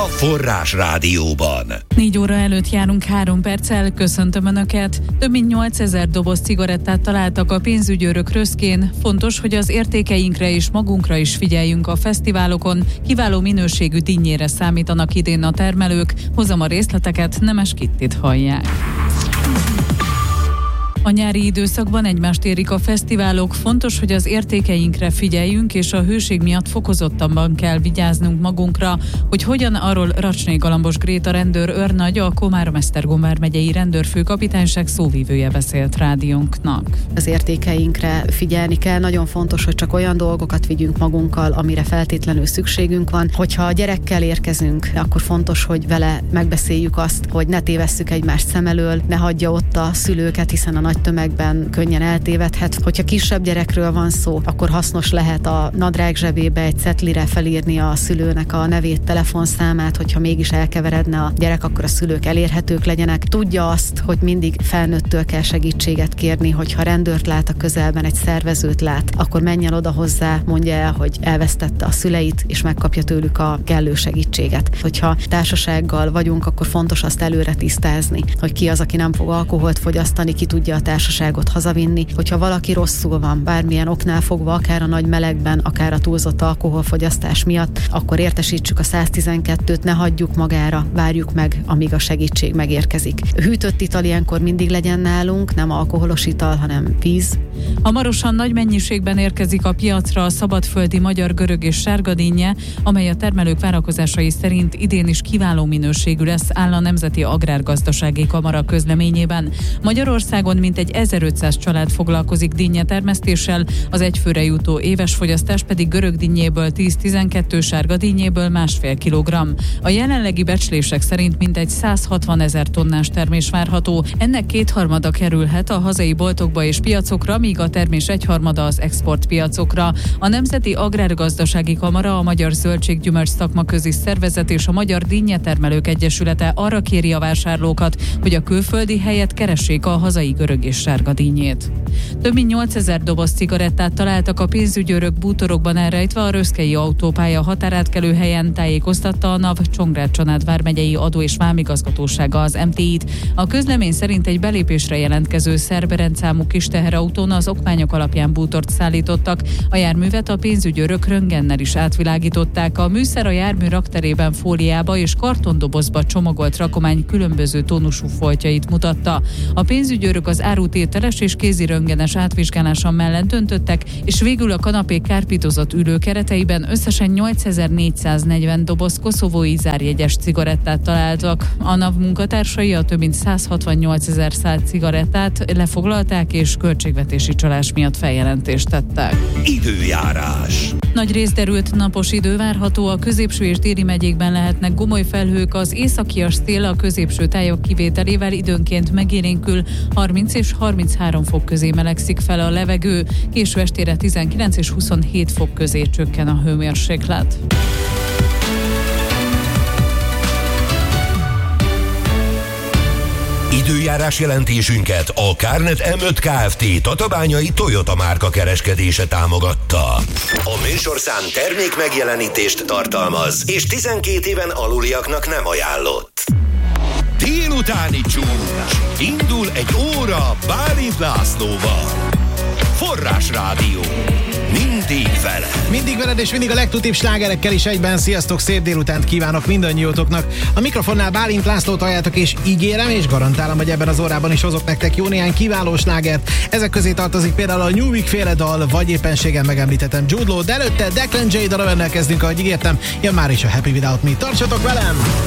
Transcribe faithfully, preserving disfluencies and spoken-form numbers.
Forrás Rádióban. Négy óra előtt járunk három perccel, köszöntöm Önöket. Több mint nyolcezer doboz cigarettát találtak a pénzügyőrök röszkén. Fontos, hogy az értékeinkre és magunkra is figyeljünk a fesztiválokon. Kiváló minőségű dinnyére számítanak idén a termelők. Hozom a részleteket, Nemes Kittit hallják. A nyári időszakban egymást érik a fesztiválok, fontos, hogy az értékeinkre figyeljünk, és a hőség miatt fokozottabban kell vigyáznunk magunkra, hogy hogyan, arról Racsné Galambos Gréta rendőr őrnagy, a Komárom-Esztergom vármegyei rendőrfőkapitányság szóvivője beszélt rádiónknak. Az értékeinkre figyelni kell, nagyon fontos, hogy csak olyan dolgokat vigyünk magunkkal, amire feltétlenül szükségünk van. Hogyha a gyerekkel érkezünk, akkor fontos, hogy vele megbeszéljük azt, hogy ne tévesszük egymást szem elől, ne hagyja ott a szülőket, hiszen a nagy tömegben könnyen eltévedhet. Hogyha kisebb gyerekről van szó, akkor hasznos lehet a nadrág zsebébe egy cetlire felírni a szülőnek a nevét, telefonszámát, hogyha mégis elkeveredne a gyerek, akkor a szülők elérhetők legyenek. Tudja azt, hogy mindig felnőttől kell segítséget kérni, hogyha rendőrt lát a közelben, egy szervezőt lát, akkor menjen oda hozzá, mondja el, hogy elvesztette a szüleit, és megkapja tőlük a kellő segítséget. Hogyha társasággal vagyunk, akkor fontos azt előre tisztázni, hogy ki az, aki nem fog alkoholt fogyasztani, ki tudja a társaságot hazavinni. Hogyha valaki rosszul van, bármilyen oknál fogva, akár a nagy melegben, akár a túlzott alkoholfogyasztás miatt, akkor értesítsük a száztizenkettőt, ne hagyjuk magára, várjuk meg, amíg a segítség megérkezik. Hűtött ital ilyenkor mindig legyen nálunk, nem alkoholos ital, hanem víz. Hamarosan nagy mennyiségben érkezik a piacra a szabadföldi magyar görög és sárga dinnye, amely a termelők várakozásai szerint idén is kiváló minőségű lesz, áll a Nemzeti Agrárgazdasági Kamara közleményében. Magyarországon mintegy ezerötszáz család foglalkozik dinnyetermesztéssel, az egyfőre jutó éves fogyasztás pedig görög dinnyéből tíz-tizenkettő, sárga dinnyéből másfél kilogramm. A jelenlegi becslések szerint mintegy százhatvanezer tonnás termés várható. Ennek kétharmada kerülhet a hazai boltokba és piacokra, míg a termés egyharmada az exportpiacokra. A Nemzeti Agrárgazdasági Kamara, a Magyar Zöldség-gyümölcs Szakmaközi Szervezet és a Magyar Dinnyetermelők Egyesülete arra kéri a vásárlókat, hogy a külföldi helyet keressék a hazai görög és sárga dinnyét. Több mint nyolcezer doboz cigarettát találtak a pénzügyőrök bútorokban elrejtve a röszkei autópálya határátkelő helyen, tájékoztatta a NAV Csongrád-Csanád vármegyei adó- és vámigazgatósága az em té í-t. A közlemény szerint egy belépésre jelentkező szerb rendszámú kis teherautón az okmányok alapján bútort szállítottak. A járművet a pénzügyőrök röntgennel is átvilágították. A műszer a jármű rakterében fóliába és kartondobozba csomagolt rakomány különböző tónusú foltjait mutatta. A pénzügyőrök az árutételes és kézi röntgenes átvizsgálása mellett döntöttek, és végül a kanapék kárpítozott ülő kereteiben összesen nyolcezer-négyszáznegyven doboz koszovói zárjegyes cigarettát találtak. A NAV munkatársai a több mint százhatvannyolcezer szál cigarettát lefoglalták, és költségvetési csalás miatt feljelentést tettek. Időjárás. Nagy részderült napos idő várható, a középső és déli megyékben lehetnek gomoly felhők, az északias szél a középső tájak kivételével időnként megélénkül, harminc és harminchárom fok közé melegszik fel a levegő, késő estére tizenkilenc és huszonhét fok közé csökken a hőmérséklet. Időjárás jelentésünket a Kárnet em öt Kft. Tatabányai Toyota márka kereskedése támogatta. A műsorszám termék megjelenítést tartalmaz, és tizenkét éven aluliaknak nem ajánlott. Délutáni csúcs. Indul egy óra Bálint Lászlóval. Forrás Rádió. Mindig vele. Mindig veled, és mindig a legtutibb slágerekkel is egyben. Sziasztok, szép délutánt kívánok mindannyiótoknak. A mikrofonnál Bálint Lászlót halljátok, és ígérem, és garantálom, hogy ebben az órában is hozok nektek jó néhány kiváló slágert. Ezek közé tartozik például a New Week féle dal, vagy éppenséggel megemlítettem Jude Law, de előtte Declan J. Donovannel kezdünk, ahogy ígértem. Jön már is a Happy Without Me. Tartsatok velem!